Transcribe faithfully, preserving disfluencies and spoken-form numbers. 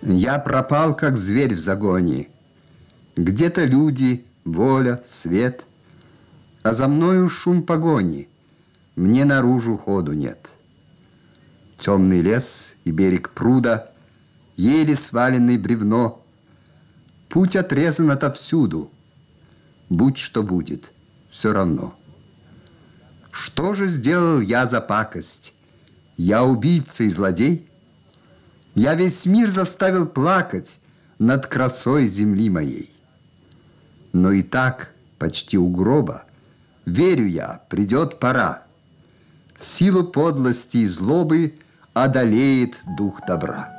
Я пропал, как зверь в загоне. Где-то люди, воля, свет, а за мною шум погони. Мне наружу ходу нет. Темный лес и берег пруда, еле сваленное бревно. Путь отрезан отовсюду. Будь что будет, все равно. Что же сделал я за пакость? Я убийца и злодей? Я весь мир заставил плакать над красой земли моей. Но и так, почти у гроба, верю я, придет пора. Силу подлости и злобы одолеет дух добра.